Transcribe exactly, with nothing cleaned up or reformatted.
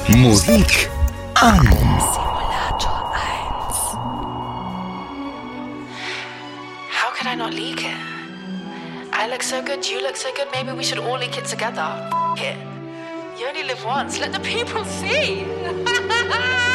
Musik an. Simulator eins. How could I not leak it? I look so good, you look so good, maybe we should all leak it together. F it. You only live once, let the people see.